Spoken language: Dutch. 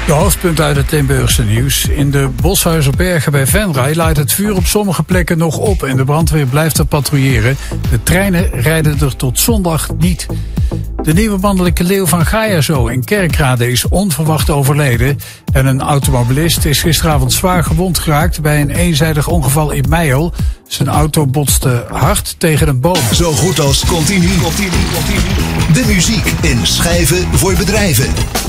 De hoofdpunt uit het Limburgse nieuws. In de Boshuizerbergen bij Venray laait het vuur op sommige plekken nog op en de brandweer blijft er patrouilleren. De treinen rijden er tot zondag niet. De nieuwe mannelijke leeuw van Gaia Zoo in Kerkrade is onverwacht overleden. En een automobilist is gisteravond zwaar gewond geraakt bij een eenzijdig ongeval in Meijel. Zijn auto botste hard tegen een boom. Zo goed als continu. De muziek in Schijven voor bedrijven.